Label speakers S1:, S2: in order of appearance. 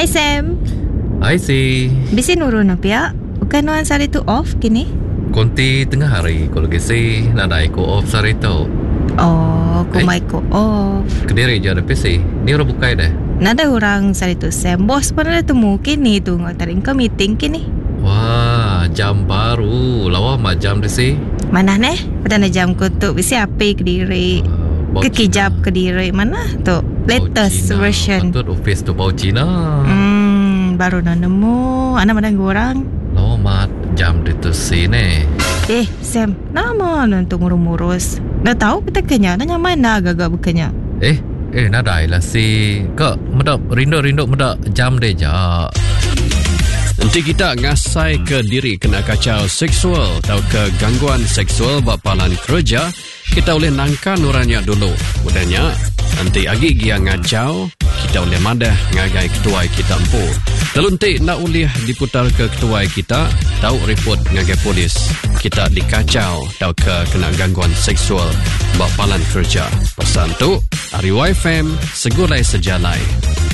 S1: Hai Sam.
S2: Hai si.
S1: Bisin urun apa ya? Bukan nuan sari tu off kini?
S2: Konti tengah hari kalau gisi nada iko off sari tu.
S1: Oh, kumai ko off.
S2: Kediri je ada PC. Ni orang bukai dah.
S1: Nada orang sari tu Sam. Bos pun ada temu kini tu ngatarin ke meeting kini.
S2: Wah, jam baru. Lawa jam di si.
S1: Mana neh? Petanda jam kutuk bisi api Kediri. Kekijap Kediri mana tu? Latest version.
S2: Patut office tu bau Cina.
S1: Baru nak nemu. Anak mana orang?
S2: Lawa jam di tu si ni.
S1: Sam, nama untuk ngurus-ngurus. Dah tahu kita kenya, nanya mana agak-agak bukannya.
S2: Nada lah si. Kak, medap rindu medap jam deh ja.
S3: Nanti kita ngasai ke diri kena kacau seksual atau ke gangguan seksual bapalan kerja, kita boleh nangkan orangnya dulu. Mudahnya, nanti agi dia ngacau, kita boleh madah ngagai ketua kita empu. Teluntik nak boleh diputar ke ketua kita, tahu report ngagai polis. Kita dikacau atau ke kena gangguan seksual bapalan kerja. Pesan tu, Ari YFM, segulai sejalai.